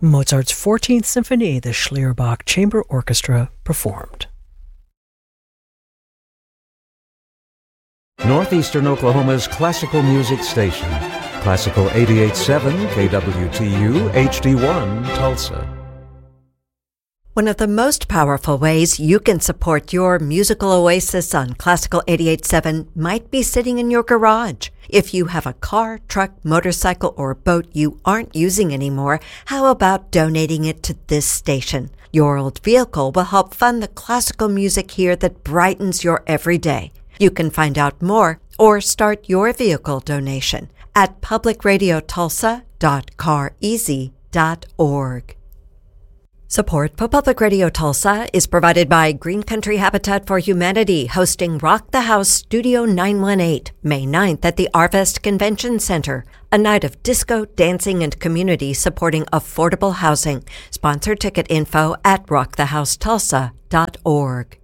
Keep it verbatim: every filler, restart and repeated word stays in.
Mozart's fourteenth Symphony, the Schlierbach Chamber Orchestra performed. Northeastern Oklahoma's classical music station. Classical eighty-eight point seven K W T U H D one Tulsa. One of the most powerful ways you can support your musical oasis on Classical eighty-eight point seven might be sitting in your garage. If you have a car, truck, motorcycle, or boat you aren't using anymore, how about donating it to this station? Your old vehicle will help fund the classical music here that brightens your everyday. You can find out more or start your vehicle donation at public radio tulsa dot car easy dot org. Support for Public Radio Tulsa is provided by Green Country Habitat for Humanity, hosting Rock the House Studio nine one eight, May ninth at the Arvest Convention Center, a night of disco, dancing, and community supporting affordable housing. Sponsor ticket info at rock the house tulsa dot org.